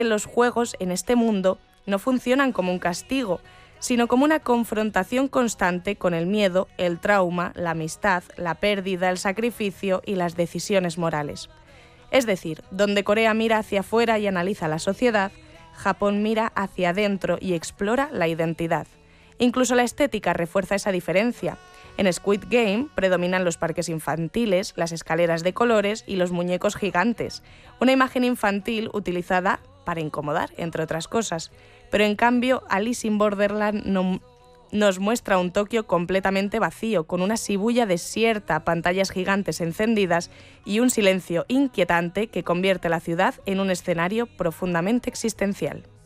los juegos en este mundo no funcionan como un castigo, sino como una confrontación constante con el miedo, el trauma, la amistad, la pérdida, el sacrificio y las decisiones morales. Es decir, donde Corea mira hacia afuera y analiza la sociedad, Japón mira hacia adentro y explora la identidad. Incluso la estética refuerza esa diferencia. En Squid Game predominan los parques infantiles, las escaleras de colores y los muñecos gigantes, una imagen infantil utilizada para incomodar, entre otras cosas. Pero en cambio, Alice in Borderland nos muestra un Tokio completamente vacío, con una Shibuya desierta, pantallas gigantes encendidas y un silencio inquietante que convierte la ciudad en un escenario profundamente existencial.